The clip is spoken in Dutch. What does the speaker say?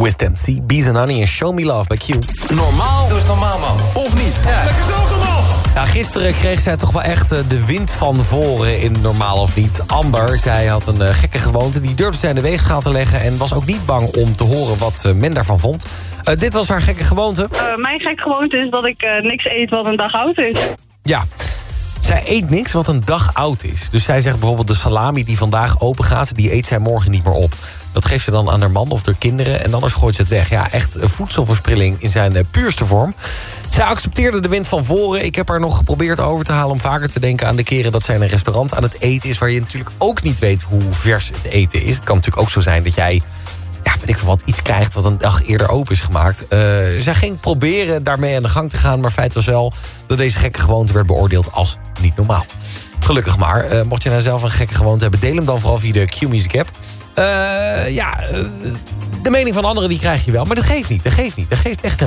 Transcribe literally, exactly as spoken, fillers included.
Twist M C, Bees and Honey en Show Me Love bij Q. Normaal? Doe eens normaal, man. Of niet? Ja. Lekker zelf normaal. Ja, gisteren kreeg zij toch wel echt de wind van voren in Normaal of niet. Amber, zij had een uh, gekke gewoonte. Die durfde zij in de weegschaal te leggen en was ook niet bang om te horen wat uh, men daarvan vond. Uh, dit was haar gekke gewoonte. Uh, mijn gekke gewoonte is dat ik uh, niks eet wat een dag oud is. Ja. Zij eet niks wat een dag oud is. Dus zij zegt bijvoorbeeld de salami die vandaag open gaat, die eet zij morgen niet meer op. Dat geeft ze dan aan haar man of haar kinderen en anders gooit ze het weg. Ja, echt een voedselverspilling in zijn uh, puurste vorm. Zij accepteerde de wind van voren. Ik heb haar nog geprobeerd over te halen om vaker te denken aan de keren dat zij in een restaurant aan het eten is, waar je natuurlijk ook niet weet hoe vers het eten is. Het kan natuurlijk ook zo zijn dat jij, ja, weet ik veel wat, iets krijgt wat een dag eerder open is gemaakt. Uh, zij ging proberen daarmee aan de gang te gaan, maar feit was wel dat deze gekke gewoonte werd beoordeeld als niet normaal. Gelukkig maar. Uh, mocht je nou zelf een gekke gewoonte hebben, deel hem dan vooral via de Q-Music app. Uh, ja, uh, de mening van anderen die krijg je wel, maar dat geeft niet. Dat geeft niet. Dat geeft echt